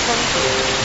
风水，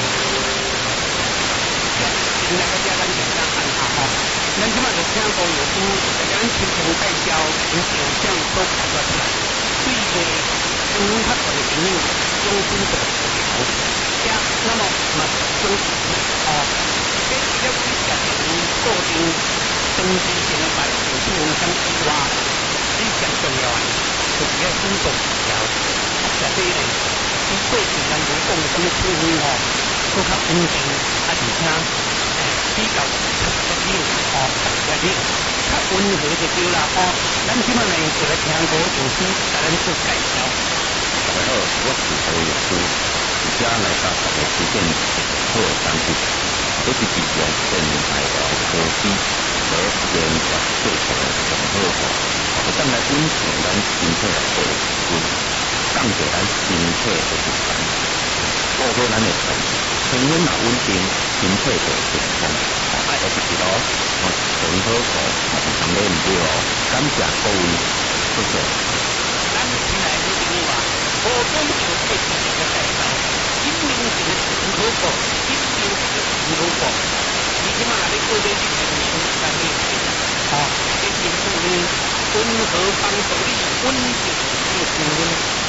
另外个家咱就这样看下吼。咱即马就听过有书，就咱轻松介绍，有条件所开发出来，对个生活环境中心的条，呀，那么嘛中心哦，这一个规则固定登记成百姓出门生以外，非常重要啊，就是要尊重条，实际呢，对过去咱如讲的什么出门哦，更较稳定，啊而且。比较特别哦，特别较温和就对啦哦。咱即摆呢就来听吴老师甲咱做介绍。 大家好，我是吴老师，而家来到大家推荐好产品，这是利用电台的科技来研发做出来上好货，不但来稳定咱身体的体温，降低咱身体的负担，保护咱的身体。天温若稳定，身体就健康。爱学习咯，很好个，同你唔对哦。感谢各位，谢谢。 咱亲爱的朋友啊，我讲就开始一个介绍，一年前的很好个，一年前的很好个。你起码你过去去认识咱的哦，这健康呢，温和帮助你稳定你的体温，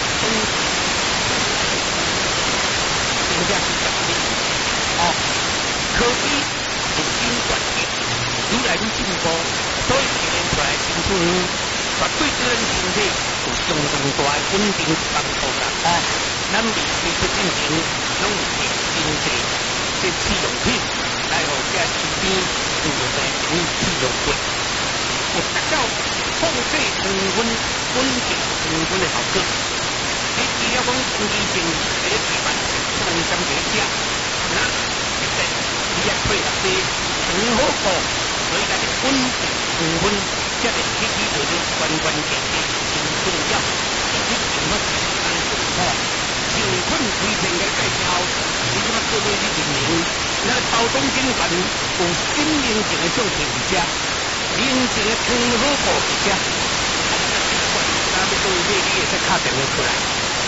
真正是实力哦，科技。日新月异，愈来愈进步，所以提炼出来新出呢，绝对对咱身体有相当大的稳定帮助啦！哦，咱未推出进前，拢有提真济这试用品来互这身边有的朋友试用过，有达到控制体温、稳定体温的效果。你除了讲长期性这个提办出门减肥者，那一定。也配合的很好个，所以咱的稳定体温，这个起起就是关键很重要。而且什么很重要？受困推荐的介绍，你即马各位去认明，咱包装精神有新名型的种植者，名型的很好个者，咱要各位你也是打电话过来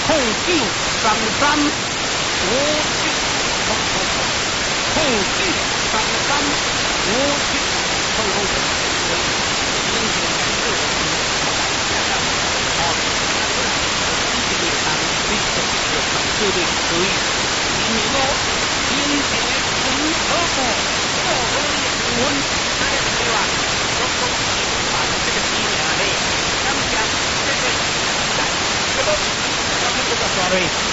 ，09335700。09335700，因为这个是加上哦，一定要当你实际有考试的可以，因为我因这个很好个，不好的温，那个对吧？我讲把这个机名嘞，感谢这个来，这个要不这个 sorry。